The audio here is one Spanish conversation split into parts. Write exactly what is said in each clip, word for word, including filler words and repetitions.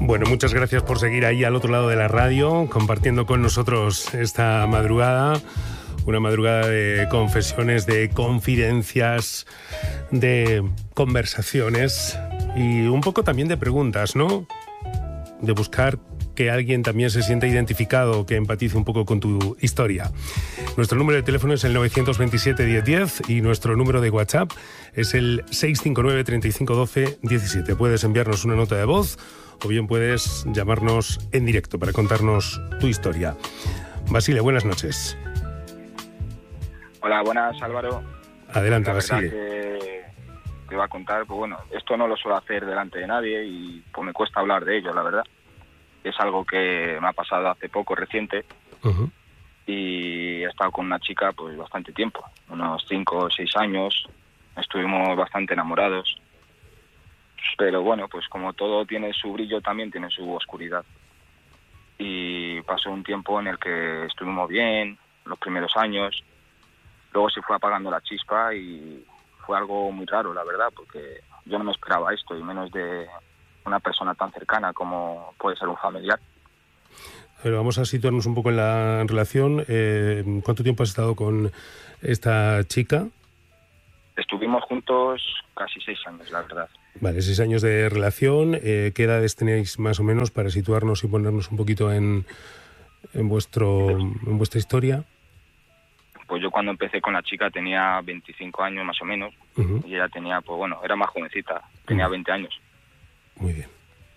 Bueno, muchas gracias por seguir ahí al otro lado de la radio, compartiendo con nosotros esta madrugada. Una madrugada de confesiones, de confidencias, de conversaciones y un poco también de preguntas, ¿no? De buscar que alguien también se sienta identificado, que empatice un poco con tu historia. Nuestro número de teléfono es el nueve dos siete, diez diez y nuestro número de WhatsApp es el seis cinco nueve, treinta y cinco, doce, diecisiete. Puedes enviarnos una nota de voz o bien puedes llamarnos en directo para contarnos tu historia. Basile, buenas noches. Hola, buenas, Álvaro. Adelante, la Basile. Que te voy a contar, pues bueno, esto no lo suelo hacer delante de nadie y pues me cuesta hablar de ello, la verdad. Es algo que me ha pasado hace poco, reciente, uh-huh. y he estado con una chica pues bastante tiempo, unos cinco o seis años, estuvimos bastante enamorados, pero bueno, pues como todo tiene su brillo, también tiene su oscuridad. Y pasó un tiempo en el que estuvimos bien, los primeros años, luego se fue apagando la chispa y fue algo muy raro, la verdad, porque yo no me esperaba esto, y menos de una persona tan cercana como puede ser un familiar. Pero vamos a situarnos un poco en la relación. Eh, ¿Cuánto tiempo has estado con esta chica? Estuvimos juntos casi seis años, la verdad. Vale, seis años de relación. Eh, ¿Qué edades tenéis más o menos para situarnos y ponernos un poquito en, en, vuestro, en vuestra historia? Pues yo cuando empecé con la chica tenía veinticinco años más o menos, uh-huh. y ella tenía, pues bueno, era más jovencita, tenía uh-huh. veinte años. Muy bien.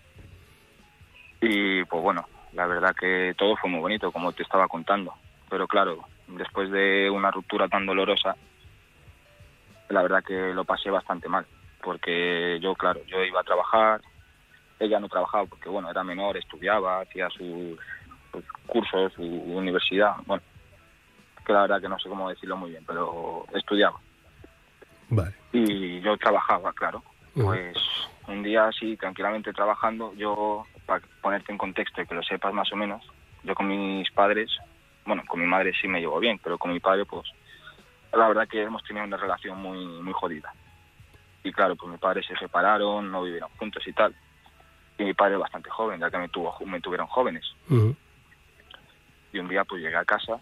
Y pues bueno, la verdad que todo fue muy bonito, como te estaba contando. Pero claro, después de una ruptura tan dolorosa, la verdad que lo pasé bastante mal. Porque yo, claro, yo iba a trabajar, ella no trabajaba porque, bueno, era menor, estudiaba, hacía sus, sus cursos, su universidad. Bueno, que la verdad que no sé cómo decirlo muy bien, pero estudiaba. Vale. Y yo trabajaba, claro. Uh-huh. Pues un día así, tranquilamente trabajando, yo, para ponerte en contexto y que lo sepas más o menos, yo con mis padres, bueno, con mi madre sí me llevo bien, pero con mi padre, pues, la verdad que hemos tenido una relación muy muy jodida. Y claro, pues mis padres se separaron, no vivieron juntos y tal. Y mi padre bastante joven, ya que me, tuvo, me tuvieron jóvenes. Uh-huh. Y un día pues llegué a casa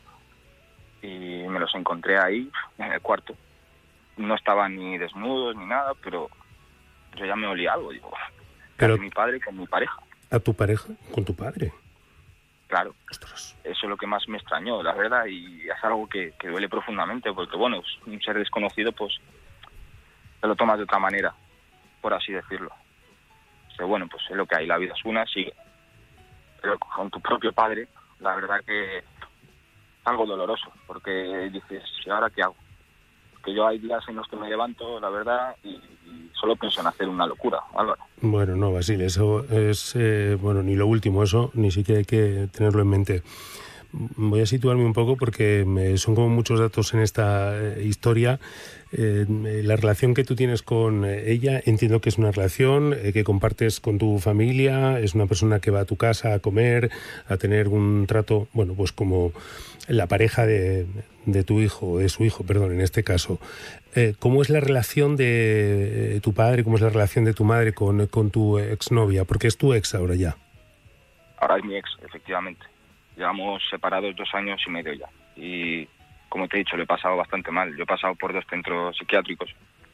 y me los encontré ahí, en el cuarto. No estaban ni desnudos ni nada, pero yo ya me olía algo, digo, pero mi padre con mi pareja. ¿A tu pareja? ¿Con tu padre? Claro. Ostras. Eso es lo que más me extrañó, la verdad, y es algo que, que duele profundamente, porque bueno, un ser desconocido, pues, te lo tomas de otra manera, por así decirlo. Pero bueno, pues es lo que hay, la vida es una, sigue. Pero con tu propio padre, la verdad que es algo doloroso, porque dices, ¿y ahora qué hago? Que yo hay días en los que me levanto, la verdad, y, y solo pienso en hacer una locura, Álvaro. Bueno, no, Basile, eso es, eh, bueno, ni lo último, eso ni siquiera hay que tenerlo en mente. Voy a situarme un poco porque me, son como muchos datos en esta eh, historia. Eh, la relación que tú tienes con ella, entiendo que es una relación eh, que compartes con tu familia, es una persona que va a tu casa a comer, a tener un trato, bueno, pues como la pareja de, de tu hijo, de su hijo, perdón, en este caso. Eh, ¿Cómo es la relación de eh, tu padre, cómo es la relación de tu madre con, con tu exnovia? Porque es tu ex ahora ya. Ahora es mi ex, efectivamente. Llevamos separados dos años y medio ya. Y como te he dicho, lo he pasado bastante mal. Yo he pasado por dos centros psiquiátricos.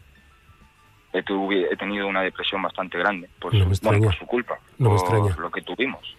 He, tuvi, he tenido una depresión bastante grande por, no su, bueno, por su culpa, no por me extraña. lo que tuvimos.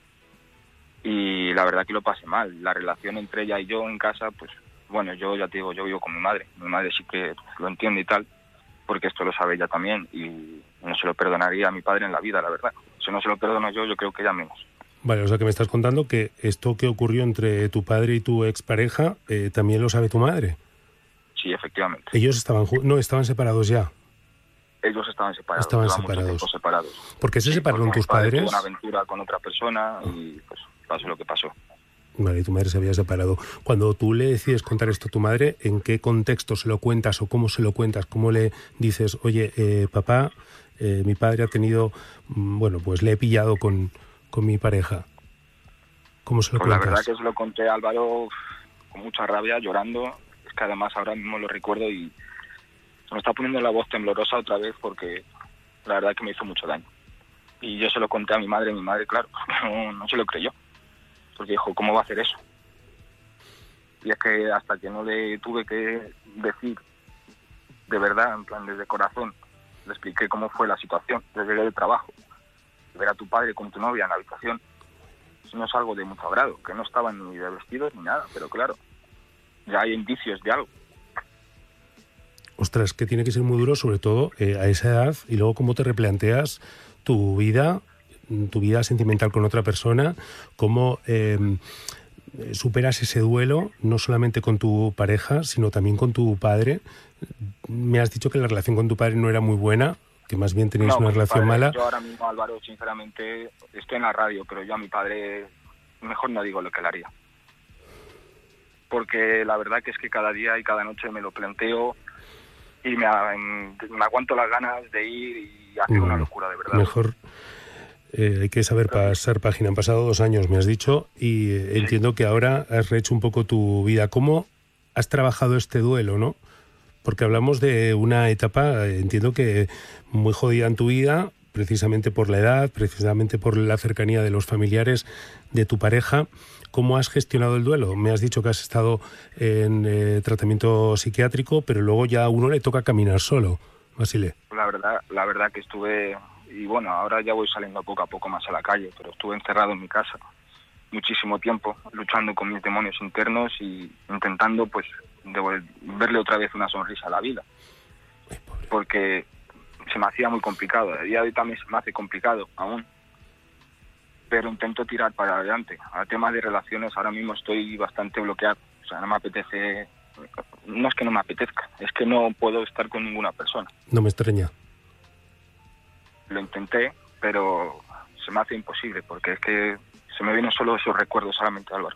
Y la verdad que lo pasé mal. La relación entre ella y yo en casa, pues bueno, yo ya te digo, yo vivo con mi madre. Mi madre sí que lo entiende y tal, porque esto lo sabe ella también. Y no se lo perdonaría a mi padre en la vida, la verdad. Si no se lo perdono yo, yo creo que ella menos. Vale, o sea que me estás contando que esto que ocurrió entre tu padre y tu expareja eh, también lo sabe tu madre. Sí, efectivamente. Ellos estaban no estaban separados ya. Ellos estaban separados. Estaban separados. separados. ¿Por qué se sí, separaron tus padre padres? Tuvo una aventura con otra persona y pues pasó lo que pasó. Vale, tu madre se había separado. Cuando tú le decides contar esto a tu madre, ¿en qué contexto se lo cuentas o cómo se lo cuentas? ¿Cómo le dices, oye, eh, papá, eh, mi padre ha tenido, bueno, pues le he pillado con, con mi pareja? ¿Cómo se lo pues cuentas? La verdad que se lo conté a Álvaro con mucha rabia, llorando. Es que además ahora mismo lo recuerdo y se me está poniendo la voz temblorosa otra vez porque la verdad que me hizo mucho daño. Y yo se lo conté a mi madre, y mi madre, claro, no, no se lo creyó. Porque dijo, ¿cómo va a hacer eso? Y es que hasta que no le tuve que decir de verdad, en plan, desde corazón, le expliqué cómo fue la situación, desde el trabajo, ver a tu padre con tu novia en la habitación, no es algo de mucho agrado, que no estaban ni de vestidos ni nada, pero claro, ya hay indicios de algo. Ostras, que tiene que ser muy duro, sobre todo eh, a esa edad, y luego cómo te replanteas tu vida, tu vida sentimental con otra persona, cómo eh, superas ese duelo, no solamente con tu pareja, sino también con tu padre. Me has dicho que la relación con tu padre no era muy buena, que más bien tenéis No, una relación padre, mala. Yo ahora mismo, Álvaro, sinceramente, estoy en la radio, pero yo a mi padre mejor no digo lo que le haría. Porque la verdad que es que cada día y cada noche me lo planteo y me, me aguanto las ganas de ir y hacer mm, una locura, de verdad. Mejor eh, hay que saber pasar página. Han pasado dos años, me has dicho, y eh, sí. Entiendo que ahora has rehecho un poco tu vida. ¿Cómo has trabajado este duelo, no? Porque hablamos de una etapa, entiendo que muy jodida en tu vida, precisamente por la edad, precisamente por la cercanía de los familiares de tu pareja. ¿Cómo has gestionado el duelo? Me has dicho que has estado en eh, tratamiento psiquiátrico, pero luego ya a uno le toca caminar solo, Basile. La verdad, la verdad que estuve, y bueno, ahora ya voy saliendo poco a poco más a la calle, pero estuve encerrado en mi casa muchísimo tiempo, luchando con mis demonios internos y intentando, pues, verle otra vez una sonrisa a la vida. Porque se me hacía muy complicado. A día de hoy también se me hace complicado aún. Pero intento tirar para adelante. A temas de relaciones ahora mismo estoy bastante bloqueado. O sea, no me apetece... No es que no me apetezca, es que no puedo estar con ninguna persona. No me extraña. Lo intenté, pero se me hace imposible, porque es que se me vienen solo esos recuerdos solamente, Álvaro.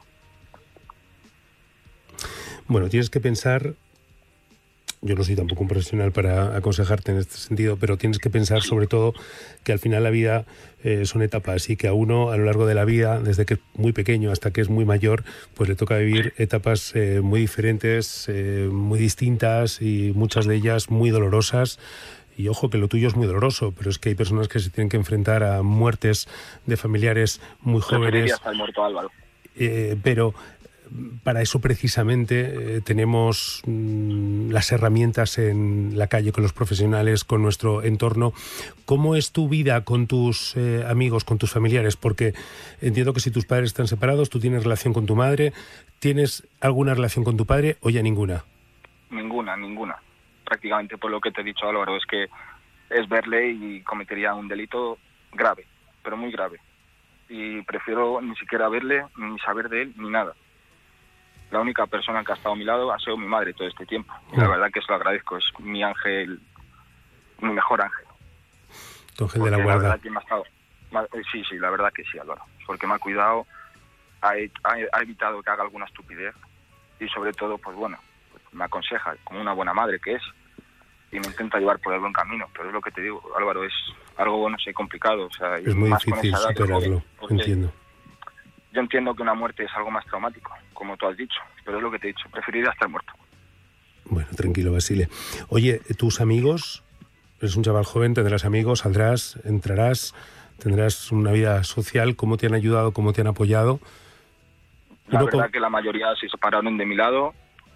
Bueno, tienes que pensar... Yo no soy tampoco un profesional para aconsejarte en este sentido, pero tienes que pensar sobre todo que al final la vida eh, son etapas y que a uno a lo largo de la vida, desde que es muy pequeño hasta que es muy mayor, pues le toca vivir etapas eh, muy diferentes, eh, muy distintas y muchas de ellas muy dolorosas. Y ojo que lo tuyo es muy doloroso, pero es que hay personas que se tienen que enfrentar a muertes de familiares muy jóvenes. Hasta el muerto, Álvaro. Eh, pero... Para eso precisamente eh, tenemos mm, las herramientas en la calle, con los profesionales, con nuestro entorno. ¿Cómo es tu vida con tus eh, amigos, con tus familiares? Porque entiendo que si tus padres están separados, tú tienes relación con tu madre. ¿Tienes alguna relación con tu padre o ya ninguna? Ninguna, ninguna. Prácticamente por lo que te he dicho, Álvaro, es que es verle y cometería un delito grave, pero muy grave. Y prefiero ni siquiera verle, ni saber de él, ni nada. La única persona que ha estado a mi lado ha sido mi madre todo este tiempo. Y la verdad que se lo agradezco. Es mi ángel, mi mejor ángel. Tu ángel de la guarda. La verdad que me ha estado... Sí, sí, la verdad que sí, Álvaro. Porque me ha cuidado, ha, ha evitado que haga alguna estupidez. Y sobre todo, pues bueno, pues me aconseja, como una buena madre que es. Y me intenta llevar por el buen camino. Pero es lo que te digo, Álvaro, es algo, no sé, complicado. O sea, es muy más difícil superarlo, entiendo. Yo entiendo que una muerte es algo más traumático, como tú has dicho, pero es lo que te he dicho, preferiría estar muerto. Bueno, tranquilo, Basile. Oye, tus amigos, eres un chaval joven, tendrás amigos, saldrás, entrarás, tendrás una vida social. ¿Cómo te han ayudado, cómo te han apoyado? La Uno verdad con... que la mayoría se separaron de mi lado.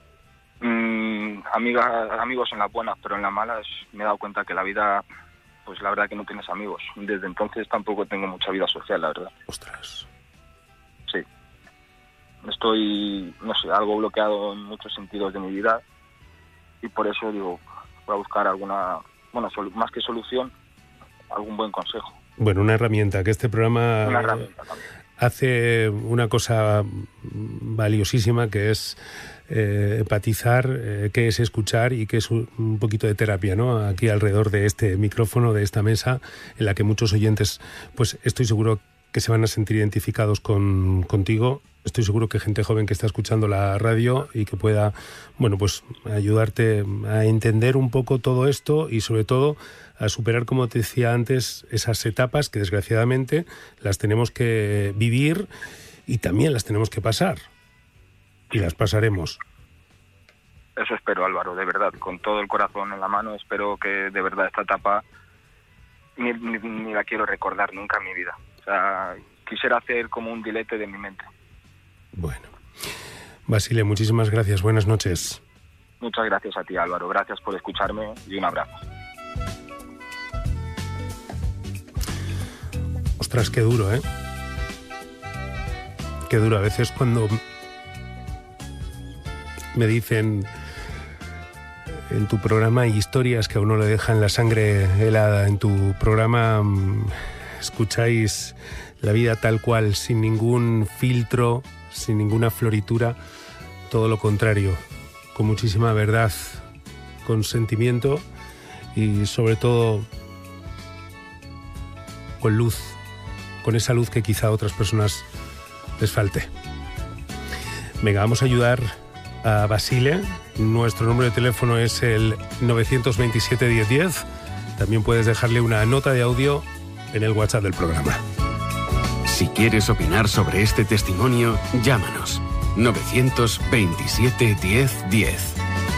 Mm, amigas, amigos en las buenas, pero en las malas me he dado cuenta que la vida, pues la verdad que no tienes amigos. Desde entonces tampoco tengo mucha vida social, la verdad. Ostras. Sí. Estoy, no sé, algo bloqueado en muchos sentidos de mi vida y por eso digo, voy a buscar alguna, bueno, sol, más que solución, algún buen consejo. Bueno, una herramienta, que este programa una herramienta también. Hace una cosa valiosísima, que es eh, empatizar, eh, que es escuchar y que es un, un poquito de terapia, ¿no? Aquí alrededor de este micrófono, de esta mesa, en la que muchos oyentes, pues estoy seguro que se van a sentir identificados con, contigo. Estoy seguro que gente joven que está escuchando la radio y que pueda, bueno, pues ayudarte a entender un poco todo esto y sobre todo a superar, como te decía antes, esas etapas que desgraciadamente las tenemos que vivir y también las tenemos que pasar. Y las pasaremos. Eso espero, Álvaro, de verdad, con todo el corazón en la mano. Espero que de verdad esta etapa ni, ni, ni la quiero recordar nunca en mi vida. O sea, quisiera hacer como un dilete de mi mente. Bueno. Basile, muchísimas gracias. Buenas noches. Muchas gracias a ti, Álvaro. Gracias por escucharme y un abrazo. Ostras, qué duro, ¿eh? Qué duro. A veces cuando me dicen en tu programa hay historias que a uno le dejan la sangre helada. En tu programa escucháis la vida tal cual, sin ningún filtro, sin ninguna floritura, todo lo contrario, con muchísima verdad, con sentimiento y sobre todo con luz, con esa luz que quizá a otras personas les falte. Venga, vamos a ayudar a Basile. Nuestro número de teléfono es el nueve dos siete, diez diez. También puedes dejarle una nota de audio en el WhatsApp del programa. Si quieres opinar sobre este testimonio, llámanos. nueve dos siete, diez diez.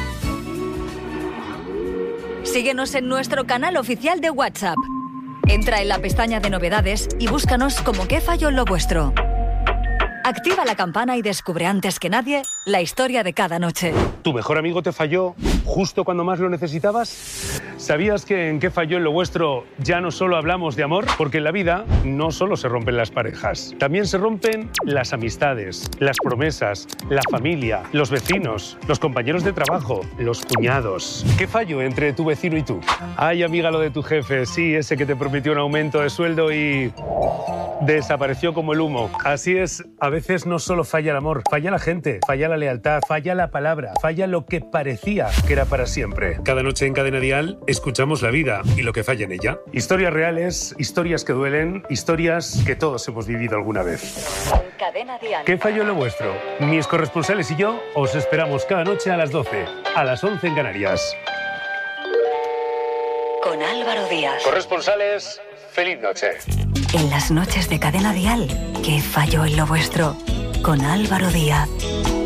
Síguenos en nuestro canal oficial de WhatsApp. Entra en la pestaña de novedades y búscanos como ¿Qué falló en lo vuestro? Activa la campana y descubre antes que nadie la historia de cada noche. ¿Tu mejor amigo te falló justo cuando más lo necesitabas? ¿Sabías que en ¿Qué falló en lo vuestro? Ya no solo hablamos de amor, porque en la vida no solo se rompen las parejas, también se rompen las amistades, las promesas, la familia, los vecinos, los compañeros de trabajo, los cuñados. ¿Qué falló entre tu vecino y tú? Ay, amiga, lo de tu jefe, sí, ese que te prometió un aumento de sueldo y desapareció como el humo. Así es, a veces no solo falla el amor, falla la gente, falla la lealtad, falla la palabra, falla lo que parecía que era para siempre. Cada noche en Cadena Dial escuchamos la vida y lo que falla en ella. Historias reales, historias que duelen, historias que todos hemos vivido alguna vez. Cadena Dial. ¿Qué falló en lo vuestro? Mis corresponsales y yo os esperamos cada noche a las doce, a las once en Canarias. Con Álvaro Díaz. Corresponsales, feliz noche. En las noches de Cadena Dial, ¿Qué falló en lo vuestro? Con Álvaro Díaz.